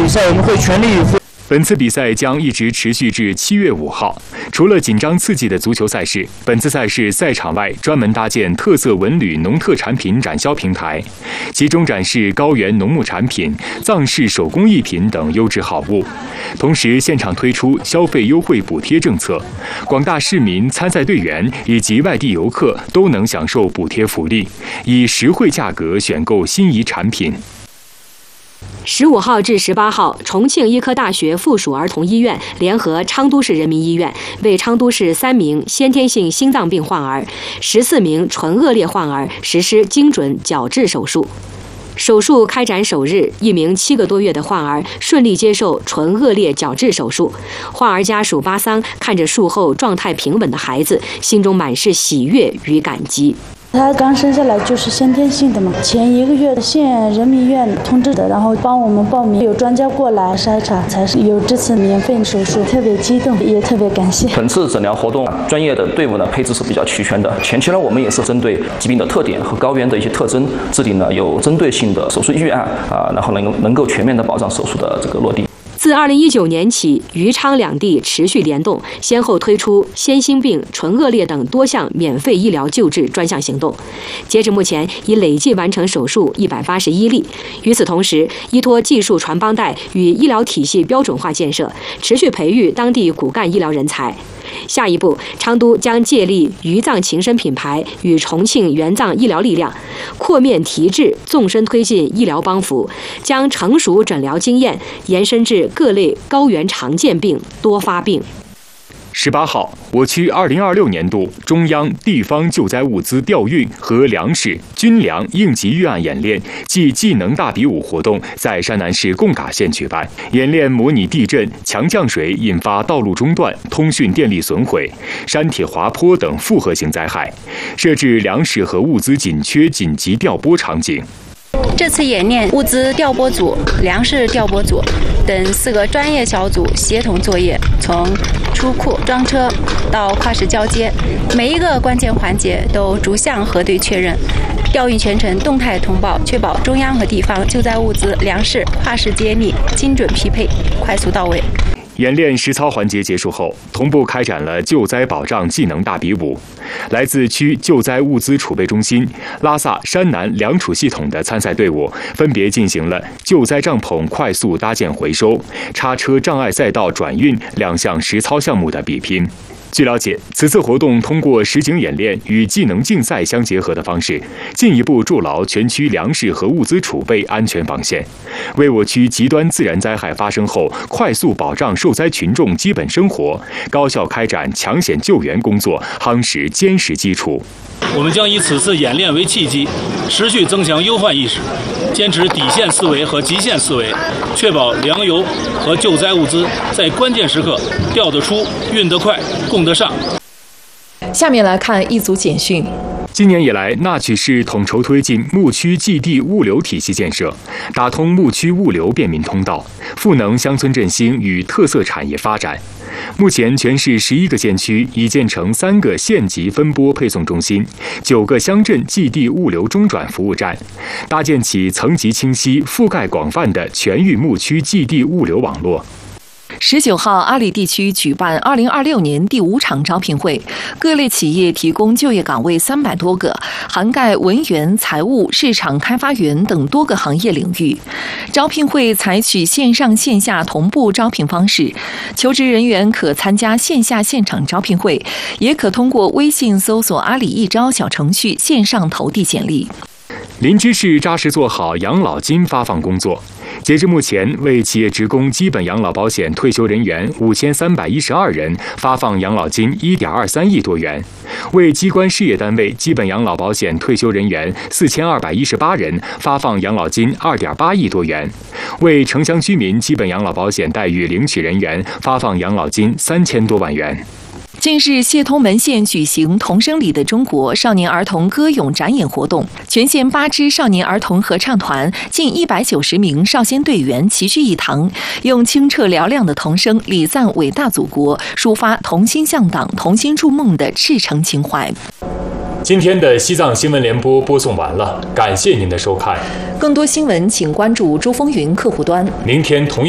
比赛我们会全力以赴。 本次比赛将一直持续至7月5号。除了紧张刺激的足球赛事，本次赛事赛场外专门搭建特色文旅农特产品展销平台，集中展示高原农牧产品、藏式手工艺品等优质好物。同时，现场推出消费优惠补贴政策，广大市民、参赛队员以及外地游客都能享受补贴福利，以实惠价格选购心仪产品。 15号至18号，重庆医科大学附属儿童医院联合昌都市人民医院，为昌都市3名先天性心脏病患儿、14名唇腭裂患儿实施精准矫治手术。手术开展首日，一名7个多月的患儿顺利接受唇腭裂矫治手术。患儿家属巴桑看着术后状态平稳的孩子，心中满是喜悦与感激。 他刚生下来就是先天性的嘛，前1个月县人民医院通知的，然后帮我们报名，有专家过来筛查，才是有这次免费手术，特别激动，也特别感谢。 本次诊疗活动，专业的队伍呢配置是比较齐全的。前期呢，我们也是针对疾病的特点和高原的一些特征，制定了有针对性的手术预案然后能够全面的保障手术的这个落地。 自2019年起，余昌两地持续联动，先后推出先心病、唇腭裂等多项免费医疗救治专项行动。截至目前，已累计完成手术181例。与此同时，依托技术传帮带与医疗体系标准化建设，持续培育当地骨干医疗人才。下一步，昌都将借力渝藏情深品牌与重庆援藏医疗力量，扩面提质，纵深推进医疗帮扶，将成熟诊疗经验延伸至各类高原常见病、多发病。 18号，我区2026年度中央地方救灾物资调运和粮食、军粮应急预案演练暨技能大比武活动在山南市贡嘎县举办。演练模拟地震、强降水引发道路中断、通讯电力损毁、山体滑坡等复合型灾害，设置粮食和物资紧缺紧急调拨场景。 这次演练，物资调拨组、粮食调拨组等4个专业小组协同作业，从出库、装车到跨时交接，每一个关键环节都逐项核对确认。调运全程动态通报，确保中央和地方救灾物资、粮食跨时接力、精准匹配、快速到位。 演练实操环节结束后，同步开展了救灾保障技能大比武。来自区救灾物资储备中心、拉萨、山南粮储系统的参赛队伍，分别进行了救灾帐篷快速搭建回收、叉车障碍赛道转运2项实操项目的比拼。据了解，此次活动通过实景演练与技能竞赛相结合的方式，进一步筑牢全区粮食和物资储备安全防线，为我区极端自然灾害发生后快速保障受灾群众基本生活、高效开展抢险救援工作夯实坚实基础。 我们将以此次演练为契机，持续增强忧患意识，坚持底线思维和极限思维，确保粮油和救灾物资在关键时刻调得出、运得快、供得上。 下面来看一组简讯。 今年以来，那曲市统筹推进牧区基地物流体系建设，打通牧区物流便民通道，赋能乡村振兴与特色产业发展。目前，全市11个县区已建成3个县级分拨配送中心，9个乡镇基地物流中转服务站，搭建起层级清晰、覆盖广泛的全域牧区基地物流网络。 19号，阿里地区举办2026年第5场招聘会，各类企业提供就业岗位300多个，涵盖文员、财务、市场开发员等多个行业领域。招聘会采取线上线下同步招聘方式，求职人员可参加线下现场招聘会，也可通过微信搜索阿里一招小程序线上投递简历。 林芝市扎实做好养老金发放工作。截至目前，为企业职工基本养老保险退休人员5312人发放养老金1.23亿多元，为机关事业单位基本养老保险退休人员4218人发放养老金2.8亿多元，为城乡居民基本养老保险待遇领取人员发放养老金3000多万元。 近日，谢通门县举行童声里的中国少年儿童歌咏展演活动，全县8支少年儿童合唱团近190名少先队员齐聚一堂，用清澈嘹亮的童声礼赞伟大祖国，抒发同心向党、同心筑梦的赤诚情怀。 今天的西藏新闻联播播送完了，感谢您的收看。 更多新闻请关注珠风云客户端。 明天同一